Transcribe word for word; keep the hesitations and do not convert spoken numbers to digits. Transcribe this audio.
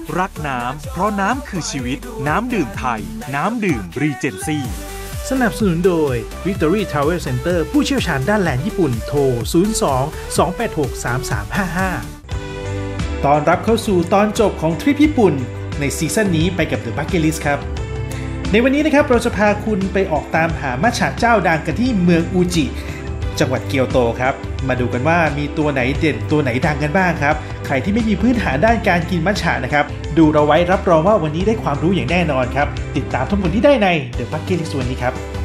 รักน้ำเพราะน้ำคือชีวิตน้ำดื่มไทยน้ำดื่มรีเจนซี่สนับสนุนโดย Victory Travel Center ผู้เชี่ยวชาญด้านแลนด์ญี่ปุ่นโทรศูนย์ สอง สอง แปด หก สาม สาม ห้า ห้าตอนรับเข้าสู่ตอนจบของทริปญี่ปุ่นในซีซั่นนี้ไปกับ The Bucket List ครับในวันนี้นะครับเราจะพาคุณไปออกตามหามัทฉะเจ้าดังกันที่เมืองอูจิจังหวัดเกียวโตครับมาดูกันว่ามีตัวไหนเด่นตัวไหนดังกันบ้างครับใครที่ไม่มีพื้นฐานด้านการกินมัทฉะนะครับดูเราไว้รับรองว่าวันนี้ได้ความรู้อย่างแน่นอนครับติดตามทั้งหมดที่ได้ใน The Bucket List วันนี้ครับ